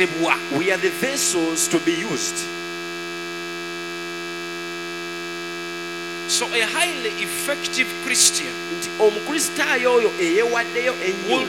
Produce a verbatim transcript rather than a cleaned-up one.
We are the vessels to be used. So a highly effective Christian Omukristaayo oyo eyeewaddeyo ennyo will